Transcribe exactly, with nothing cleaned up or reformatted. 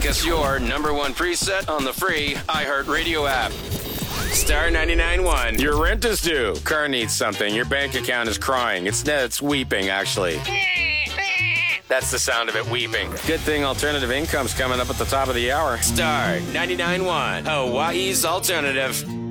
us your number one preset on the free iHeartRadio app. Star ninety-nine point one. Your rent is due. Car needs something. Your bank account is crying. It's it's weeping, actually. That's the sound of it weeping. Good thing alternative income's coming up at the top of the hour. Star ninety-nine point one. Hawaii's alternative.